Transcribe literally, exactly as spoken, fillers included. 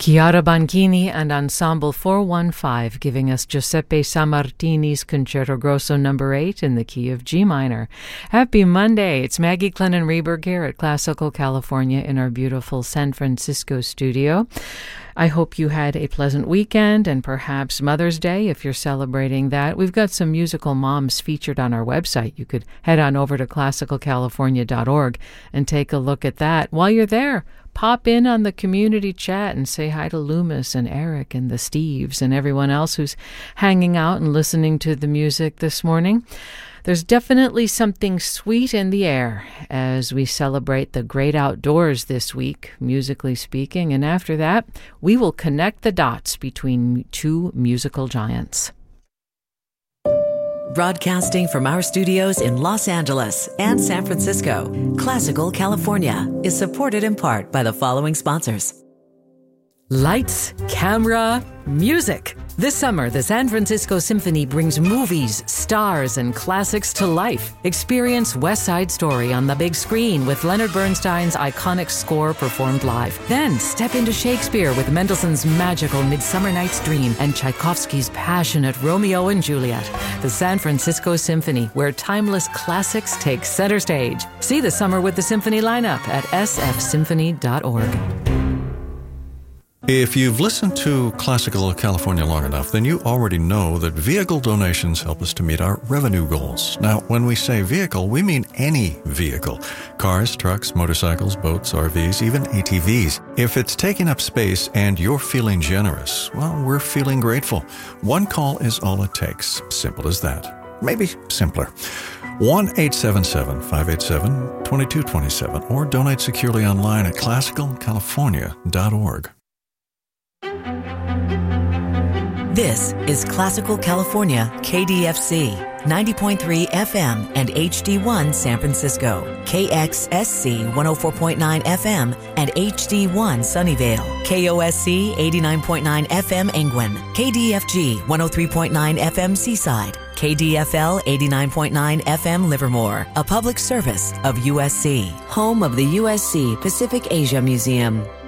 Chiara Banchini and Ensemble four one five giving us Giuseppe Sammartini's Concerto Grosso number eight in the key of G minor. Happy Monday. It's Maggie Clennon-Reberg here at Classical California in our beautiful San Francisco studio. I hope you had a pleasant weekend and perhaps Mother's Day if you're celebrating that. We've got some musical moms featured on our website. You could head on over to classical california dot org and take a look at that. While you're there, pop in on the community chat and say hi to Loomis and Eric and the Steves and everyone else who's hanging out and listening to the music this morning. There's definitely something sweet in the air as we celebrate the great outdoors this week, musically speaking, and after that, we will connect the dots between two musical giants. Broadcasting from our studios in Los Angeles and San Francisco, Classical California is supported in part by the following sponsors. Lights, camera, music. This summer, the San Francisco Symphony brings movies, stars, and classics to life. Experience West Side Story on the big screen with Leonard Bernstein's iconic score performed live. Then step into Shakespeare with Mendelssohn's magical Midsummer Night's Dream and Tchaikovsky's passionate Romeo and Juliet. The San Francisco Symphony, where timeless classics take center stage. See the Summer with the Symphony lineup at s f symphony dot org. If you've listened to Classical California long enough, then you already know that vehicle donations help us to meet our revenue goals. Now, when we say vehicle, we mean any vehicle. Cars, trucks, motorcycles, boats, R Vs, even A T Vs. If it's taking up space and you're feeling generous, well, we're feeling grateful. One call is all it takes. Simple as that. Maybe simpler. one eight seven seven, five eight seven, two two two seven or donate securely online at classical california dot org. This is Classical California, K D F C, ninety point three F M and H D one San Francisco, K X S C one oh four point nine F M and H D one Sunnyvale, K O S C eighty-nine point nine F M Engwin, K D F G one oh three point nine F M Seaside, K D F L eighty-nine point nine F M Livermore, a public service of U S C, home of the U S C Pacific Asia Museum.